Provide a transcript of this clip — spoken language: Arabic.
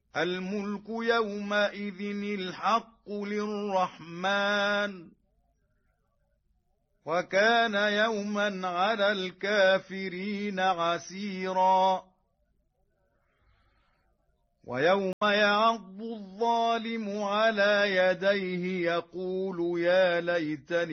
الملك يومئذ الحق للرحمن وكان يوما على الكافرين عسيرا ويوم يعض الظالم على يديه يقول يا ليتني